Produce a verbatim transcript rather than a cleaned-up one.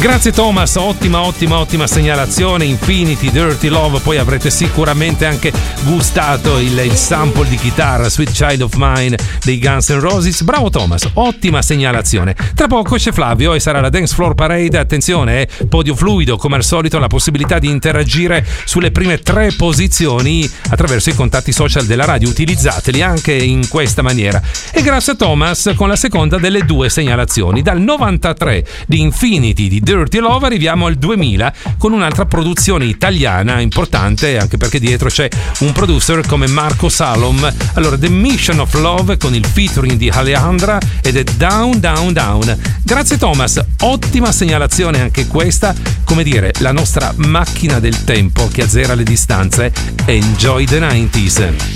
Grazie Thomas, ottima ottima ottima segnalazione. Infinity, Dirty Love, poi avrete sicuramente anche gustato il, il sample di chitarra Sweet Child of Mine dei Guns N' Roses. Bravo Thomas, ottima segnalazione. Tra poco c'è Flavio e sarà la Dance Floor Parade. Attenzione, eh, podio fluido, come al solito la possibilità di interagire sulle prime tre posizioni attraverso i contatti social della radio. Utilizzateli anche in questa maniera. E grazie a Thomas con la seconda delle due segnalazioni. Dal novantatré di Infinity di Dirty Love arriviamo al duemila con un'altra produzione italiana importante, anche perché dietro c'è un producer come Marco Salom. Allora, The Mission of Love con il featuring di Alejandra ed è Down Down Down. Grazie Thomas, ottima segnalazione anche questa, come dire, la nostra macchina del tempo che azzera le distanze. Enjoy the nineties.